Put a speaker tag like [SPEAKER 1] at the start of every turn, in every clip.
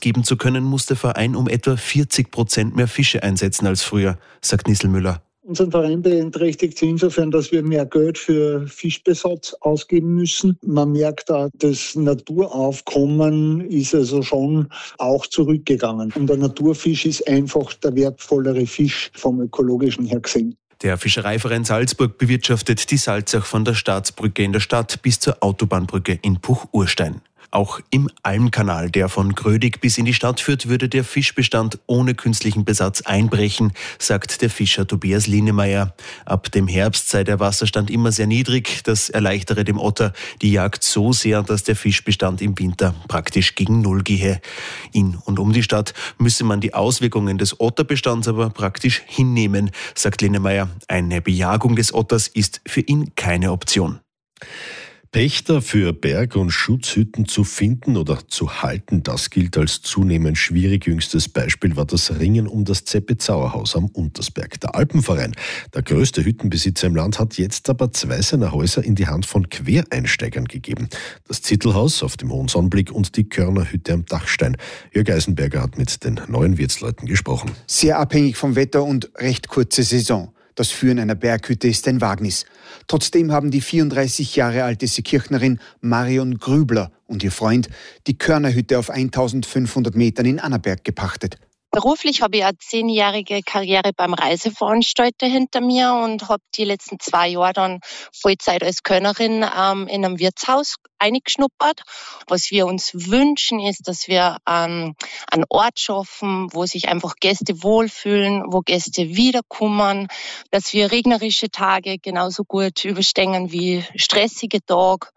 [SPEAKER 1] geben zu können, muss der Verein um etwa 40% mehr Fische einsetzen als früher, sagt Nistelmüller.
[SPEAKER 2] Unseren Verein beeinträchtigt sie insofern, dass wir mehr Geld für Fischbesatz ausgeben müssen. Man merkt auch, das Naturaufkommen ist also schon auch zurückgegangen. Und der Naturfisch ist einfach der wertvollere Fisch vom ökologischen her gesehen.
[SPEAKER 1] Der Fischereiverein Salzburg bewirtschaftet die Salzach von der Staatsbrücke in der Stadt bis zur Autobahnbrücke in Puch-Urstein. Auch im Almkanal, der von Grödig bis in die Stadt führt, würde der Fischbestand ohne künstlichen Besatz einbrechen, sagt der Fischer Tobias Lienemeyer. Ab dem Herbst sei der Wasserstand immer sehr niedrig. Das erleichtere dem Otter die Jagd so sehr, dass der Fischbestand im Winter praktisch gegen Null gehe. In und um die Stadt müsse man die Auswirkungen des Otterbestands aber praktisch hinnehmen, sagt Lienemeyer. Eine Bejagung des Otters ist für ihn keine Option.
[SPEAKER 3] Pächter für Berg- und Schutzhütten zu finden oder zu halten, das gilt als zunehmend schwierig. Jüngstes Beispiel war das Ringen um das Zeppezauerhaus am Untersberg. Der Alpenverein, der größte Hüttenbesitzer im Land, hat jetzt aber 2 seiner Häuser in die Hand von Quereinsteigern gegeben. Das Zittelhaus auf dem Hohen Sonnenblick und die Körnerhütte am Dachstein. Jörg Eisenberger hat mit den neuen Wirtsleuten gesprochen.
[SPEAKER 4] Sehr abhängig vom Wetter und recht kurze Saison. Das Führen einer Berghütte ist ein Wagnis. Trotzdem haben die 34 Jahre alte Seekirchnerin Marion Grübler und ihr Freund die Körnerhütte auf 1500 Metern in Annaberg gepachtet.
[SPEAKER 5] Beruflich habe ich eine 10-jährige Karriere beim Reiseveranstalter hinter mir und habe die letzten 2 Jahre dann Vollzeit als Kellnerin in einem Wirtshaus eingeschnuppert. Was wir uns wünschen, ist, dass wir einen Ort schaffen, wo sich einfach Gäste wohlfühlen, wo Gäste wiederkommen, dass wir regnerische Tage genauso gut überstehen wie stressige Tage.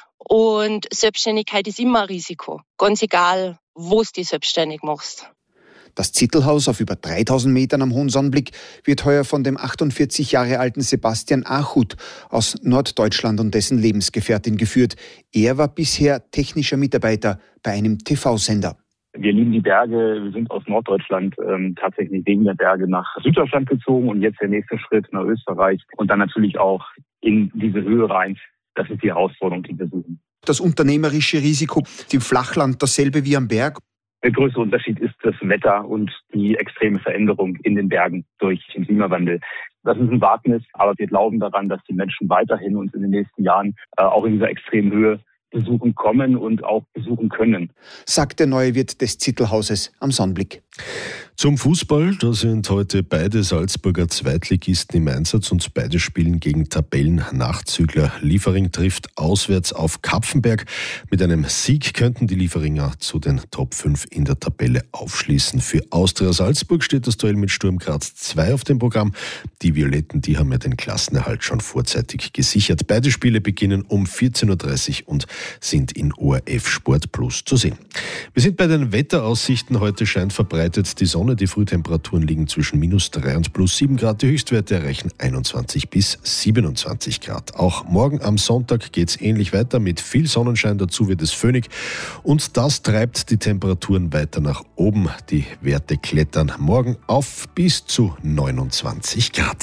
[SPEAKER 5] Und Selbstständigkeit ist immer ein Risiko, ganz egal, wo du dich selbstständig machst.
[SPEAKER 4] Das Zittelhaus auf über 3000 Metern am Hohen Sonnenblick wird heuer von dem 48 Jahre alten Sebastian Achut aus Norddeutschland und dessen Lebensgefährtin geführt. Er war bisher technischer Mitarbeiter bei einem TV-Sender.
[SPEAKER 6] Wir lieben die Berge, wir sind aus Norddeutschland tatsächlich wegen der Berge nach Süddeutschland gezogen und jetzt der nächste Schritt nach Österreich und dann natürlich auch in diese Höhe rein. Das ist die Herausforderung, die wir suchen.
[SPEAKER 4] Das unternehmerische Risiko im Flachland dasselbe wie am Berg?
[SPEAKER 6] Der größte Unterschied ist das Wetter und die extreme Veränderung in den Bergen durch den Klimawandel. Das ist ein Wagnis, aber wir glauben daran, dass die Menschen weiterhin uns in den nächsten Jahren auch in dieser extremen Höhe besuchen kommen und auch besuchen können,
[SPEAKER 4] sagt der neue Wirt des Zittelhauses am Sonnenblick.
[SPEAKER 3] Zum Fußball, da sind heute beide Salzburger Zweitligisten im Einsatz und beide spielen gegen Tabellennachzügler. Liefering trifft auswärts auf Kapfenberg. Mit einem Sieg könnten die Lieferinger zu den Top 5 in der Tabelle aufschließen. Für Austria Salzburg steht das Duell mit Sturm Graz 2 auf dem Programm. Die Violetten, die haben ja den Klassenerhalt schon vorzeitig gesichert. Beide Spiele beginnen um 14.30 Uhr und sind in ORF Sport Plus zu sehen. Wir sind bei den Wetteraussichten. Heute scheint verbreitet die Sonne. Die Frühtemperaturen liegen zwischen -3 und +7 Grad. Die Höchstwerte erreichen 21 bis 27 Grad. Auch morgen am Sonntag geht es ähnlich weiter mit viel Sonnenschein. Dazu wird es föhnig. Und das treibt die Temperaturen weiter nach oben. Die Werte klettern morgen auf bis zu 29 Grad.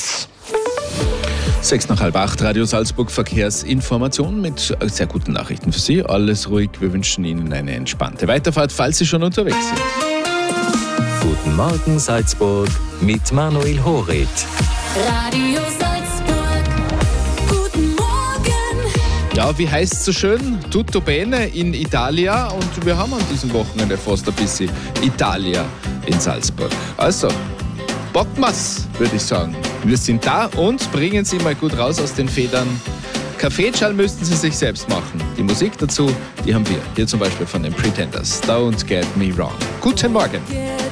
[SPEAKER 7] 7:30, Radio Salzburg Verkehrsinformation mit sehr guten Nachrichten für Sie. Alles ruhig, wir wünschen Ihnen eine entspannte Weiterfahrt, falls Sie schon unterwegs sind.
[SPEAKER 8] Guten Morgen Salzburg mit Manuel Horit.
[SPEAKER 9] Radio Salzburg, guten Morgen.
[SPEAKER 7] Ja, wie heißt es so schön? Tutto bene in Italia und wir haben an diesem Wochenende fast ein bisschen Italia in Salzburg. Also, bocken wir's, würde ich sagen. Wir sind da und bringen Sie mal gut raus aus den Federn. Kaffeeschall müssten Sie sich selbst machen. Die Musik dazu, die haben wir. Hier zum Beispiel von den Pretenders. Don't get me wrong. Guten Morgen.